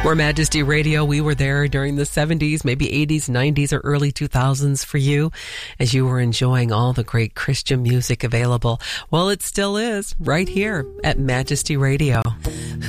We're Majesty Radio. We were there during the 70s, maybe 80s, 90s, or early 2000s for you as you were enjoying all the great Christian music available. Well, it still is right here at Majesty Radio.